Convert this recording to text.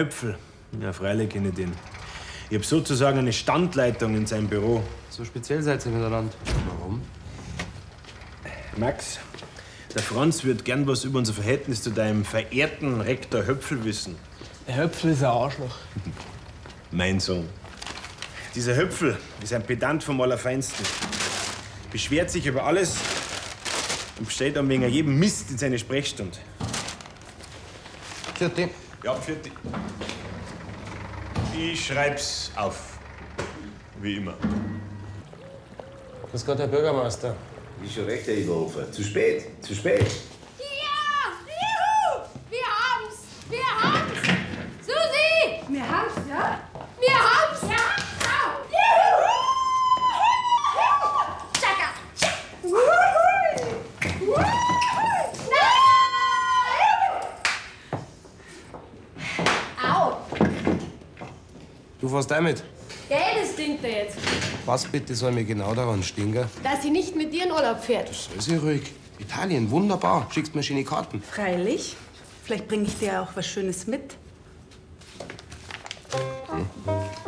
Höpfel. Ja, freilich kenne ich den. Ich habe sozusagen eine Standleitung in seinem Büro. So speziell seid ihr miteinander. Warum? Max, der Franz wird gern was über unser Verhältnis zu deinem verehrten Rektor Höpfel wissen. Der Höpfel ist ein Arschloch. Mein Sohn. Dieser Höpfel ist ein Pedant vom Allerfeinsten. Beschwert sich über alles und bestellt dann wegen jedem Mist in seine Sprechstunde. Vierte. Ja, vierte. Ich schreib's auf. Wie immer. Grüß Gott, Herr Bürgermeister. Ist schon recht, Herr Eberhofer. Zu spät, zu spät. Ja! Juhu! Wir haben's! Wir haben's! Susi! Wir haben's, ja? Wir haben's! Ja! Juhu! Tschakka! Tschack! Au! Du fährst damit? Gell, das stinkt da jetzt. Was bitte soll mir genau daran stinken? Dass sie nicht mit dir in Urlaub fährt. Sei sie ruhig. Italien, wunderbar. Schickst mir schöne Karten. Freilich. Vielleicht bringe ich dir auch was Schönes mit. Hm.